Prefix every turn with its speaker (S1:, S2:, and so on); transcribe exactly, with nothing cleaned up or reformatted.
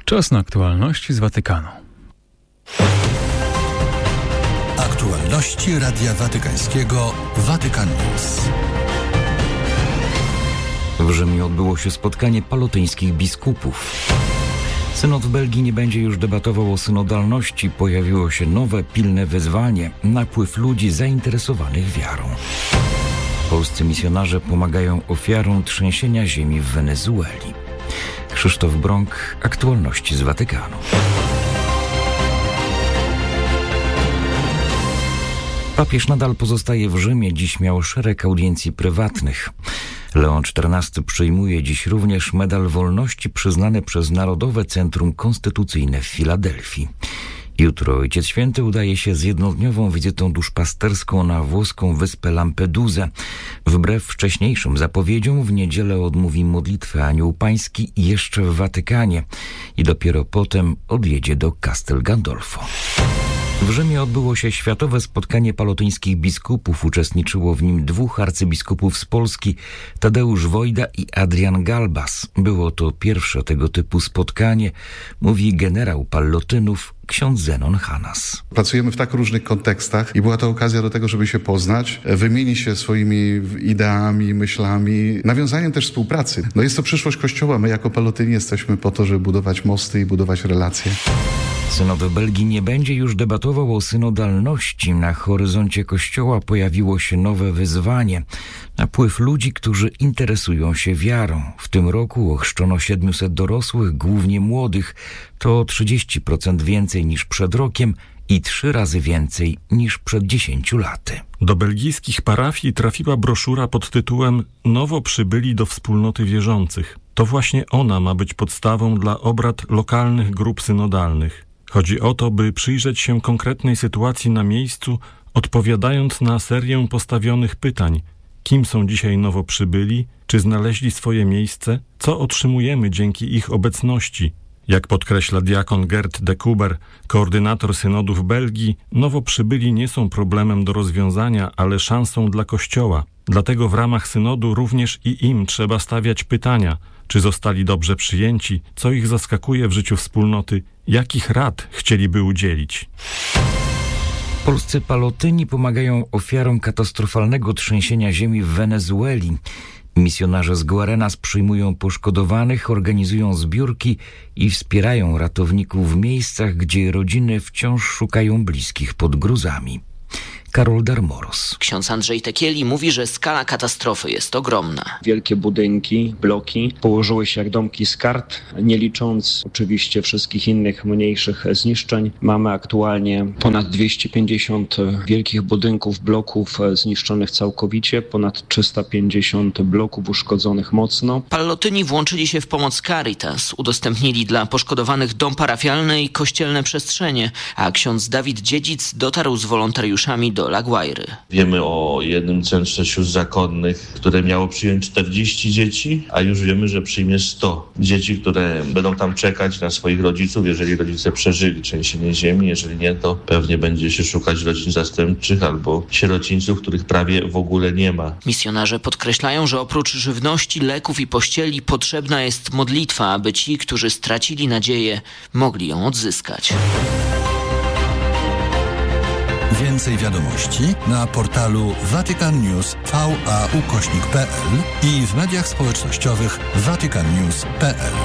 S1: Czas na aktualności z Watykanu.
S2: Aktualności Radia Watykańskiego Vatican News.
S3: W Rzymie odbyło się spotkanie palotyńskich biskupów. Synod w Belgii nie będzie już debatował o synodalności. Pojawiło się nowe, pilne wyzwanie – napływ ludzi zainteresowanych wiarą. Polscy misjonarze pomagają ofiarom trzęsienia ziemi w Wenezueli. Krzysztof Brąk, aktualności z Watykanu. Papież nadal pozostaje w Rzymie. Dziś miał szereg audiencji prywatnych. Leon czternasty przyjmuje dziś również Medal Wolności przyznany przez Narodowe Centrum Konstytucyjne w Filadelfii. Jutro Ojciec Święty udaje się z jednodniową wizytą duszpasterską na włoską wyspę Lampedusę. Wbrew wcześniejszym zapowiedziom w niedzielę odmówi modlitwę Anioł Pański jeszcze w Watykanie i dopiero potem odjedzie do Castel Gandolfo. W Rzymie odbyło się światowe spotkanie palotyńskich biskupów. Uczestniczyło w nim dwóch arcybiskupów z Polski, Tadeusz Wojda i Adrian Galbas. Było to pierwsze tego typu spotkanie, mówi generał Pallotynów, ksiądz Zenon Hanas.
S4: Pracujemy w tak różnych kontekstach i była to okazja do tego, żeby się poznać, wymienić się swoimi ideami, myślami, nawiązaniem też współpracy. No jest to przyszłość Kościoła. My jako Palotyni jesteśmy po to, żeby budować mosty i budować relacje.
S3: Synod w Belgii nie będzie już debatował o synodalności. Na horyzoncie Kościoła pojawiło się nowe wyzwanie. Napływ ludzi, którzy interesują się wiarą. W tym roku ochrzczono siedmiuset dorosłych, głównie młodych. To o trzydzieści procent więcej niż przed rokiem i trzy razy więcej niż przed dziesięciu laty.
S5: Do belgijskich parafii trafiła broszura pod tytułem „Nowo przybyli do wspólnoty wierzących”. To właśnie ona ma być podstawą dla obrad lokalnych grup synodalnych. Chodzi o to, by przyjrzeć się konkretnej sytuacji na miejscu, odpowiadając na serię postawionych pytań. Kim są dzisiaj nowo przybyli? Czy znaleźli swoje miejsce? Co otrzymujemy dzięki ich obecności? Jak podkreśla diakon Gert de Kuber, koordynator synodu w Belgii, nowo przybyli nie są problemem do rozwiązania, ale szansą dla Kościoła. Dlatego w ramach synodu również i im trzeba stawiać pytania, czy zostali dobrze przyjęci, co ich zaskakuje w życiu wspólnoty, jakich rad chcieliby udzielić.
S3: Polscy palotyni pomagają ofiarom katastrofalnego trzęsienia ziemi w Wenezueli. Misjonarze z Guarenas przyjmują poszkodowanych, organizują zbiórki i wspierają ratowników w miejscach, gdzie rodziny wciąż szukają bliskich pod gruzami. Karol Darmoros.
S6: Ksiądz Andrzej Tekieli mówi, że skala katastrofy jest ogromna.
S7: Wielkie budynki, bloki położyły się jak domki z kart, nie licząc oczywiście wszystkich innych mniejszych zniszczeń. Mamy aktualnie ponad dwieście pięćdziesiąt wielkich budynków, bloków zniszczonych całkowicie, ponad trzysta pięćdziesiąt bloków uszkodzonych mocno.
S6: Pallotyni włączyli się w pomoc Caritas, udostępnili dla poszkodowanych dom parafialny i kościelne przestrzenie, a ksiądz Dawid Dziedzic dotarł z wolontariuszami do La Guairy.
S8: Wiemy o jednym centrze sióstr zakonnych, które miało przyjąć czterdzieści dzieci, a już wiemy, że przyjmie sto dzieci, które będą tam czekać na swoich rodziców, jeżeli rodzice przeżyli trzęsienie ziemi. Jeżeli nie, to pewnie będzie się szukać rodzin zastępczych albo sierocińców, których prawie w ogóle nie ma.
S6: Misjonarze podkreślają, że oprócz żywności, leków i pościeli potrzebna jest modlitwa, aby ci, którzy stracili nadzieję, mogli ją odzyskać.
S2: Więcej wiadomości na portalu Vatican News V A ukośnik kropka p l i w mediach społecznościowych vatican news kropka p l.